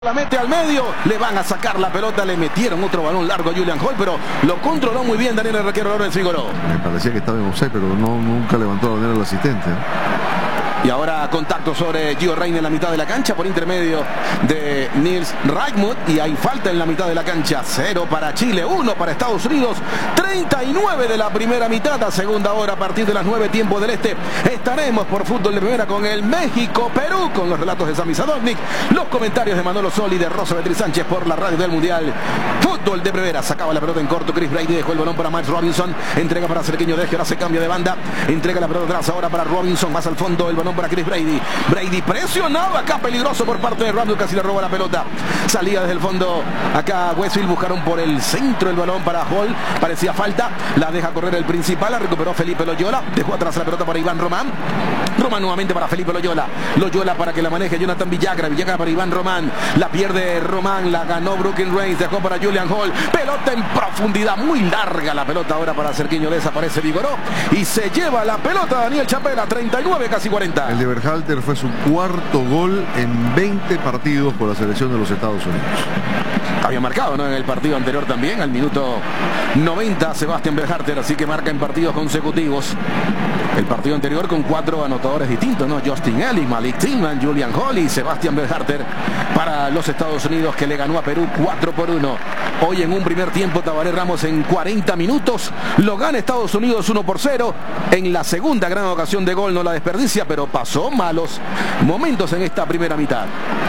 La mete al medio, le van a sacar la pelota, le metieron otro balón largo a Julian Hall, pero lo controló muy bien Daniel Herrera Lorenzo Figueroa. Me parecía que estaba en offside, pero nunca levantó la bandera el asistente. Y ahora contacto sobre Gio Reyna en la mitad de la cancha por intermedio de Nils Reichmuth. Y hay falta en la mitad de la cancha. 0 para Chile, 1 para Estados Unidos. 39 de la primera mitad. A segunda hora a partir de las 9 tiempo del este. Estaremos por Fútbol de Primera con el México-Perú. Con los relatos de Sami Sadovnik. Los comentarios de Manolo Sol y de Rosa Beatriz Sánchez por la radio del Mundial. Fútbol de Primera. Sacaba la pelota en corto. Chris Brady dejó el balón para Miles Robinson. Entrega para Cerqueño Deje. Ahora se cambia de banda. Entrega la pelota atrás ahora para Robinson. Más al fondo el balón para Chris Brady. Brady presionado acá, peligroso por parte de Randall, casi le roba la pelota. Salía desde el fondo acá Westfield, buscaron por el centro el balón para Hall, parecía falta, la deja correr el principal, la recuperó Felipe Loyola, dejó atrás la pelota para Iván Román. Román nuevamente para Felipe Loyola. Loyola para que la maneje Jonathan Villagra. Villagra para Iván Román. La pierde Román. La ganó Brooklyn Reigns. Dejó para Julian Hall. Pelota en profundidad. Muy larga la pelota ahora para Cerqueño. Desaparece Vigoró. Y se lleva la pelota Daniel Chapela. 39, casi 40. El de Berhalter fue su cuarto gol en 20 partidos por la selección de los Estados Unidos. Había marcado, ¿no?, en el partido anterior también, al minuto 90, Sebastián Berhalter, así que marca en partidos consecutivos. El partido anterior con 4 anotadores distintos, ¿no? Justin Ellis, Malik Tillman, Julian Hall y Sebastián Berhalter para los Estados Unidos, que le ganó a Perú 4-1. Hoy en un primer tiempo, Tabaré Ramos en 40 minutos lo gana Estados Unidos 1-0. En la segunda gran ocasión de gol no la desperdicia, pero pasó malos momentos en esta primera mitad.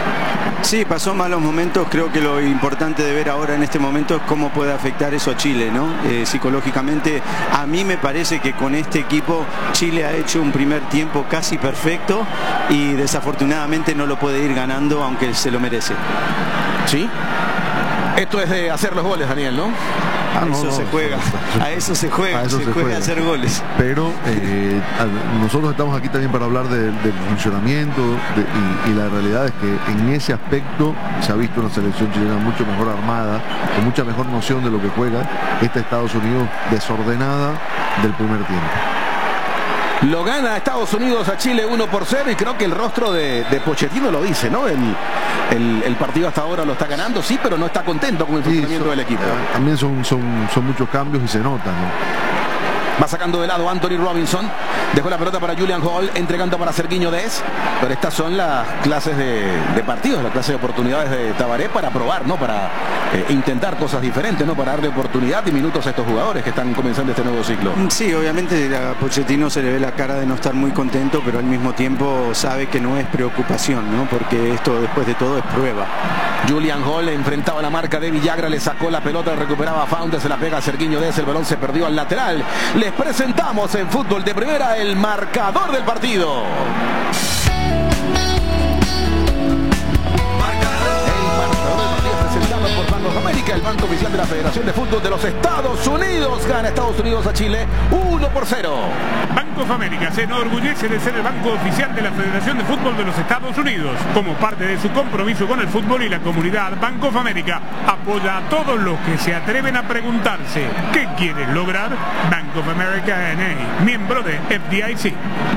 Sí, pasó malos momentos. Creo que lo importante de ver ahora en este momento es cómo puede afectar eso a Chile, ¿no? Psicológicamente, a mí me parece que con este equipo Chile ha hecho un primer tiempo casi perfecto y desafortunadamente no lo puede ir ganando, aunque se lo merece. Sí. Esto es de hacer los goles, Daniel, ¿no? A eso se juega, se juega a hacer goles. Pero nosotros estamos aquí también para hablar del funcionamiento y la realidad es que en ese aspecto se ha visto una selección chilena mucho mejor armada, con mucha mejor noción de lo que juega. Estados Unidos desordenada del primer tiempo. Lo gana Estados Unidos a Chile 1-0 y creo que el rostro de Pochettino lo dice, ¿no? El partido hasta ahora lo está ganando, sí, pero no está contento con el funcionamiento del equipo. También son muchos cambios y se nota, ¿no? Va sacando de lado Anthony Robinson. Dejó la pelota para Julian Hall, entregando para Cerqueño Des. Pero estas son las clases de partidos, las clases de oportunidades de Tabaré para probar, ¿no? Para intentar cosas diferentes, ¿no? Para darle oportunidad y minutos a estos jugadores que están comenzando este nuevo ciclo. Sí, obviamente a Pochettino se le ve la cara de no estar muy contento, pero al mismo tiempo sabe que no es preocupación, ¿no? Porque esto después de todo es prueba. Julian Hall enfrentaba la marca de Villagra, le sacó la pelota, recuperaba Fountain, se la pega a Cerqueño Des, el balón se perdió al lateral. Les presentamos en Fútbol de Primera el marcador del partido. Por Banco of America, el banco oficial de la Federación de Fútbol de los Estados Unidos. Gana Estados Unidos a Chile 1-0. Banco of America se enorgullece de ser el banco oficial de la Federación de Fútbol de los Estados Unidos. Como parte de su compromiso con el fútbol y la comunidad, Banco of America apoya a todos los que se atreven a preguntarse ¿qué quieren lograr? Bank of America N.A., miembro de FDIC.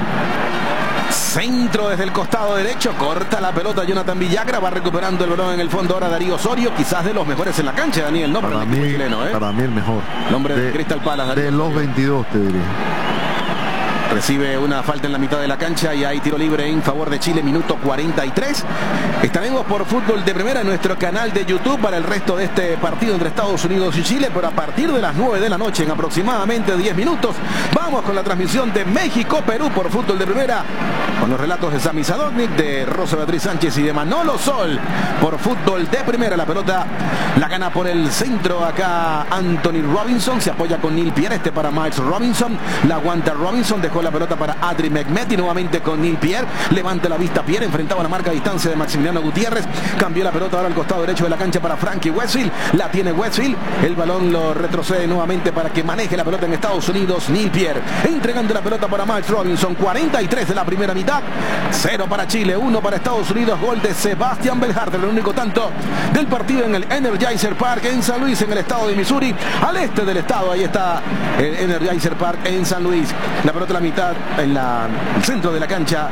Centro desde el costado derecho, corta la pelota Jonathan Villagra, va recuperando el balón en el fondo ahora Darío Osorio, quizás de los mejores en la cancha, Daniel, ¿no? Para mí, chileno, para mí el mejor. El hombre de Crystal Palace. De los 22, te diría. Recibe una falta en la mitad de la cancha y hay tiro libre en favor de Chile, minuto 43. Estaremos por Fútbol de Primera en nuestro canal de YouTube para el resto de este partido entre Estados Unidos y Chile, pero a partir de las 9 de la noche, en aproximadamente 10 minutos, vamos con la transmisión de México-Perú por Fútbol de Primera, con los relatos de Sami Sadovnik, de Rosa Beatriz Sánchez y de Manolo Sol por Fútbol de Primera. La pelota la gana por el centro acá Anthony Robinson, se apoya con Neil Pierre, para Miles Robinson, la aguanta Robinson, dejó la pelota para Adri Mehmet y nuevamente con Neil Pierre, levanta la vista Pierre, enfrentaba la marca a distancia de Maximiliano Gutiérrez, cambió la pelota ahora al costado derecho de la cancha para Frankie Westfield, la tiene Westfield, el balón lo retrocede nuevamente para que maneje la pelota en Estados Unidos, Neil Pierre, entregando la pelota para Miles Robinson, 43 de la primera mitad, 0 para Chile, 1 para Estados Unidos, gol de Sebastián Berhalter, el único tanto del partido en el Energizer Park en San Luis, en el estado de Missouri, al este del estado, ahí está el Energizer Park en San Luis, la pelota la mitad, en el centro de la cancha,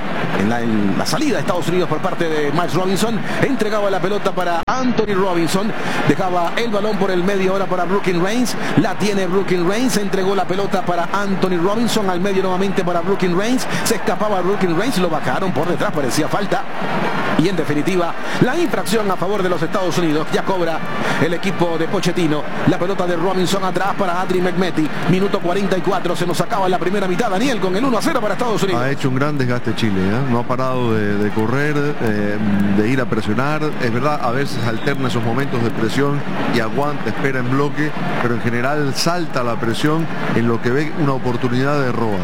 en la salida de Estados Unidos por parte de Max Robinson, entregaba la pelota para Anthony Robinson, dejaba el balón por el medio ahora para Brooklyn Reigns, la tiene Brooklyn Reigns, entregó la pelota para Anthony Robinson, al medio nuevamente para Brooklyn Reigns, se escapaba Brooklyn Reigns, lo bajaron por detrás, parecía falta, y en definitiva la infracción a favor de los Estados Unidos. Ya cobra el equipo de Pochettino, la pelota de Robinson atrás para Adrian Mehmeti, minuto 44, se nos acaba la primera mitad, Daniel, con el 1-0 para Estados Unidos. Ha hecho un gran desgaste Chile, no ha parado de correr, de ir a presionar, es verdad, a veces alterna esos momentos de presión y aguanta, espera en bloque, pero en general salta la presión en lo que ve una oportunidad de robar.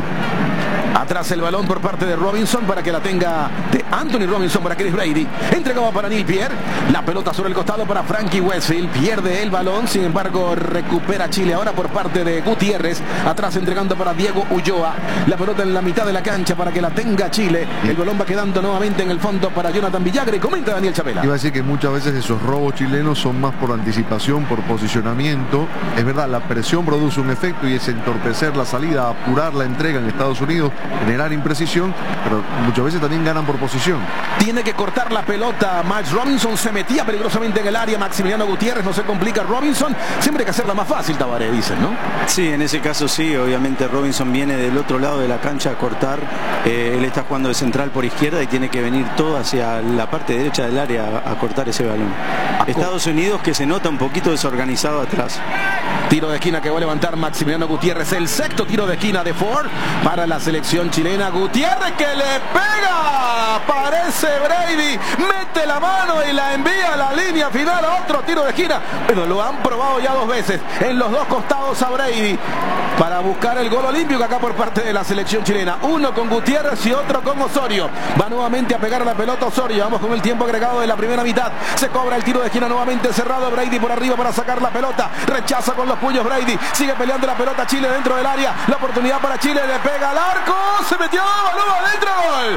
Atrás el balón por parte de Robinson para que la tenga de Anthony Robinson para Chris Brady. Entregaba para Neil Pierre. La pelota sobre el costado para Frankie Westfield. Pierde el balón. Sin embargo, recupera Chile ahora por parte de Gutiérrez. Atrás entregando para Diego Ulloa. La pelota en la mitad de la cancha para que la tenga Chile. El balón va quedando nuevamente en el fondo para Jonathan Villagra. Y comenta Daniel Chapela. Iba a decir que muchas veces esos robos chilenos son más por anticipación, por posicionamiento. Es verdad, la presión produce un efecto y es entorpecer la salida, apurar la entrega en Estados Unidos, generar imprecisión, pero muchas veces también ganan por posición. Tiene que cortar la pelota Max Robinson, se metía peligrosamente en el área Maximiliano Gutiérrez, no se complica Robinson, siempre hay que hacerla más fácil, Tabaré, dicen, ¿no? Sí, en ese caso sí, obviamente Robinson viene del otro lado de la cancha a cortar, él está jugando de central por izquierda y tiene que venir todo hacia la parte derecha del área a cortar ese balón. Estados Unidos que se nota un poquito desorganizado atrás. Tiro de esquina que va a levantar Maximiliano Gutiérrez, el sexto tiro de esquina de Ford para la selección chilena. Gutiérrez que le pega, aparece Brady, mete la mano y la envía a la línea final a otro tiro de esquina. Pero lo han probado ya dos veces en los dos costados a Brady para buscar el gol olímpico acá por parte de la selección chilena. Uno con Gutiérrez y otro con Osorio. Va nuevamente a pegar la pelota Osorio. Vamos con el tiempo agregado de la primera mitad. Se cobra el tiro de esquina nuevamente cerrado. Brady por arriba para sacar la pelota. Rechaza con los puños Brady. Sigue peleando la pelota Chile dentro del área. La oportunidad para Chile. Le pega al arco. Se metió. Balón adentro. Gol.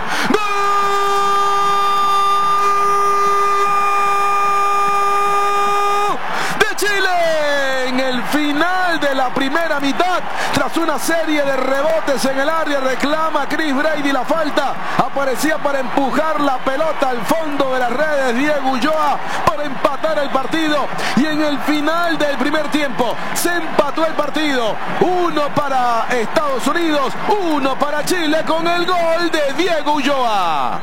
¡Gol! De Chile. En el final de la primera mitad. Tras una serie de rebotes en el área. Reclama Chris Brady la falta. Aparecía para empujar la pelota al fondo de las redes Diego Ulloa para empatar el partido. Y en el final del primer tiempo se empató el partido. 1 para Estados Unidos, 1 para Chile con el gol de Diego Ulloa.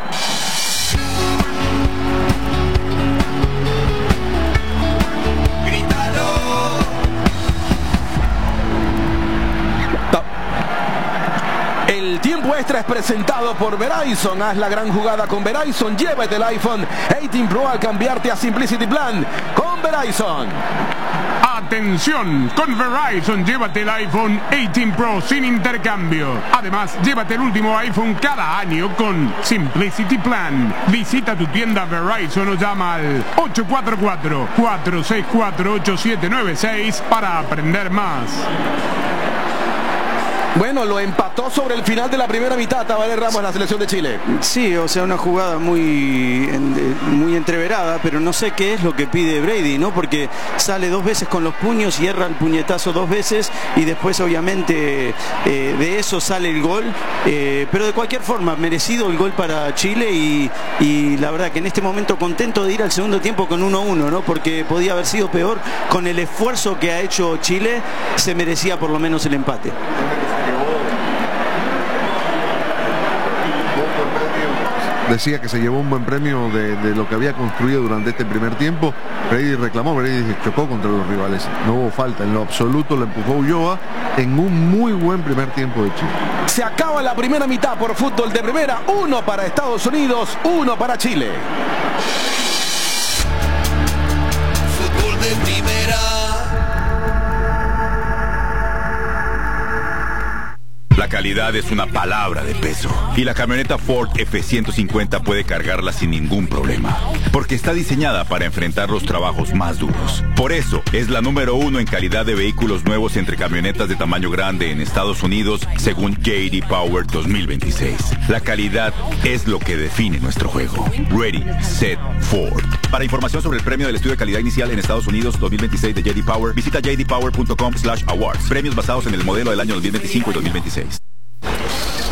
El tiempo extra es presentado por Verizon. Haz la gran jugada con Verizon. Llévate el iPhone 18 Pro al cambiarte a Simplicity Plan con Verizon. Atención, con Verizon llévate el iPhone 18 Pro sin intercambio. Además, llévate el último iPhone cada año con Simplicity Plan. Visita tu tienda Verizon o llama al 844-464-8796 para aprender más. Bueno, lo empató sobre el final de la primera mitad, Tabaré Ramos, la selección de Chile. Sí, o sea, una jugada muy entreverada, pero no sé qué es lo que pide Brady, ¿no? Porque sale dos veces con los puños y erra el puñetazo dos veces y después obviamente de eso sale el gol, pero de cualquier forma, merecido el gol para Chile y la verdad que en este momento contento de ir al segundo tiempo con 1-1, ¿no? Porque podía haber sido peor, con el esfuerzo que ha hecho Chile, se merecía por lo menos el empate. Decía que se llevó un buen premio de lo que había construido durante este primer tiempo. Brady reclamó, Brady chocó contra los rivales. No hubo falta, en lo absoluto le empujó Ulloa en un muy buen primer tiempo de Chile. Se acaba la primera mitad por fútbol de primera. 1 para Estados Unidos, 1 para Chile. Fútbol de primera. La calidad es una palabra de peso y la camioneta Ford F-150 puede cargarla sin ningún problema, porque está diseñada para enfrentar los trabajos más duros. Por eso es la número 1 en calidad de vehículos nuevos entre camionetas de tamaño grande en Estados Unidos, según J.D. Power 2026. La calidad es lo que define nuestro juego. Ready, Set, Ford. Para información sobre el premio del estudio de calidad inicial en Estados Unidos 2026 de J.D. Power, visita jdpower.com/awards. Premios basados en el modelo del año 2025 y 2026.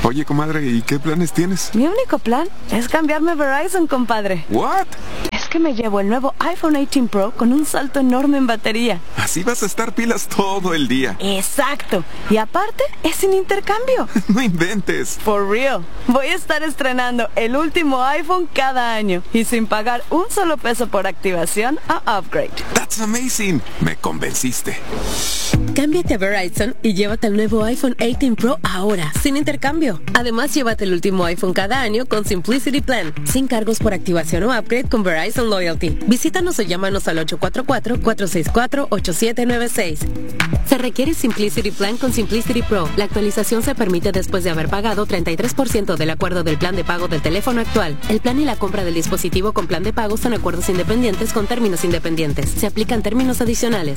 Oye, comadre, ¿y qué planes tienes? Mi único plan es cambiarme a Verizon, compadre. ¿What? Es que me llevo el nuevo iPhone 18 Pro con un salto enorme en batería. Así vas a estar pilas todo el día. Exacto. Y aparte, es sin intercambio. No inventes. For real. Voy a estar estrenando el último iPhone cada año y sin pagar un solo peso por activación a upgrade. That's amazing. Me convenciste. Cámbiate a Verizon y llévate el nuevo iPhone 18 Pro ahora, sin intercambio. Además, llévate el último iPhone cada año con Simplicity Plan, sin cargos por activación o upgrade con Verizon Loyalty. Visítanos o llámanos al 844-464-8796. Se requiere Simplicity Plan con Simplicity Pro. La actualización se permite después de haber pagado 33% del acuerdo del plan de pago del teléfono actual. El plan y la compra del dispositivo con plan de pago son acuerdos independientes con términos independientes. Se aplican términos adicionales.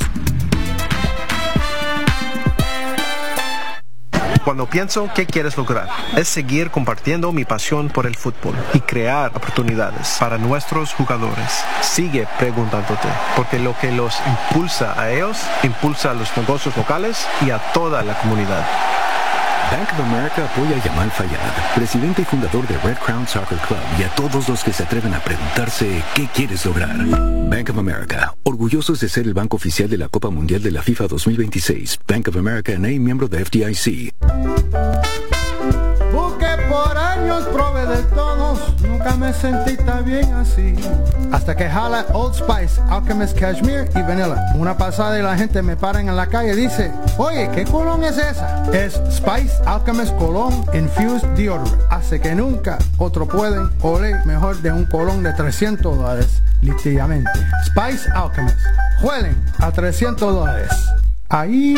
Cuando pienso qué quieres lograr, es seguir compartiendo mi pasión por el fútbol y crear oportunidades para nuestros jugadores. Sigue preguntándote, porque lo que los impulsa a ellos, impulsa a los negocios locales y a toda la comunidad. Bank of America apoya a Yamal Fayad, presidente y fundador de Red Crown Soccer Club, y a todos los que se atreven a preguntarse ¿qué quieres lograr? Bank of America, orgullosos de ser el banco oficial de la Copa Mundial de la FIFA 2026. Bank of America N.A., miembro de FDIC. Busqué por años, probé de todos, nunca me sentí tan bien así. Hasta que jala Old Spice, Alchemist Cashmere y Vanilla. Una pasada y la gente me para en la calle y dice, oye, ¿qué colón es esa? Es Spice Alchemist Cologne Infused Deodorant. Hace que nunca otro pueden oler mejor de un colón de $300, literalmente. Spice Alchemist. Huelen a $300. Ahí...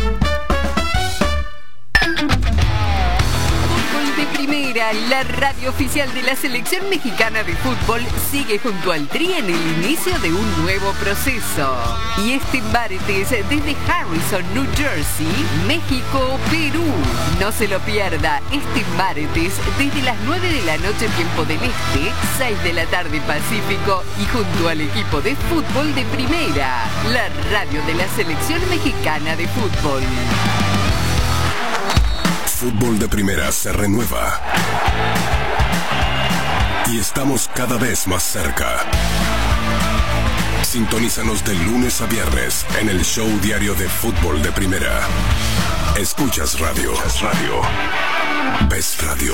Primera, la radio oficial de la selección mexicana de fútbol sigue junto al Tri en el inicio de un nuevo proceso. Y este martes desde Harrison, New Jersey, México, Perú. No se lo pierda, este martes desde las 9 de la noche tiempo del Este, 6 de la tarde Pacífico y junto al equipo de fútbol de Primera, la radio de la selección mexicana de fútbol. Fútbol de Primera se renueva. Y estamos cada vez más cerca. Sintonízanos de lunes a viernes en el show diario de Fútbol de Primera. Escuchas radio. Ves radio.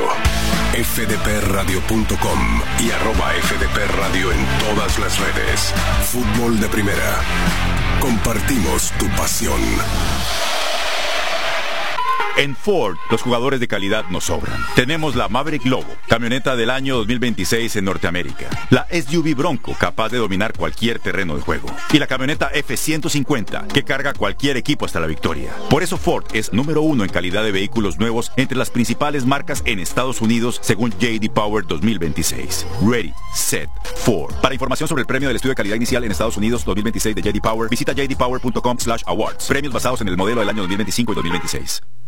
fdpradio.com y @fdpradio en todas las redes. Fútbol de Primera. Compartimos tu pasión. En Ford, los jugadores de calidad nos sobran. Tenemos la Maverick Lobo, camioneta del año 2026 en Norteamérica. La SUV Bronco, capaz de dominar cualquier terreno de juego. Y la camioneta F-150, que carga cualquier equipo hasta la victoria. Por eso Ford es número 1 en calidad de vehículos nuevos entre las principales marcas en Estados Unidos, según J.D. Power 2026. Ready, Set, Ford. Para información sobre el premio del estudio de calidad inicial en Estados Unidos 2026 de J.D. Power, visita jdpower.com/awards. Premios basados en el modelo del año 2025 y 2026.